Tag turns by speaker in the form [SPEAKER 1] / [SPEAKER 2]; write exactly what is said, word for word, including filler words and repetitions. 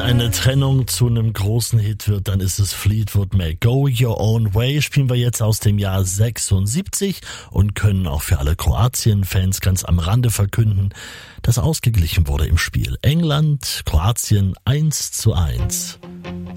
[SPEAKER 1] eine Trennung zu einem großen Hit wird, dann ist es Fleetwood Mac. Go Your Own Way spielen wir jetzt aus dem Jahr sechsundsiebzig und können auch für alle Kroatien-Fans ganz am Rande verkünden, dass ausgeglichen wurde im Spiel. England, Kroatien eins zu eins.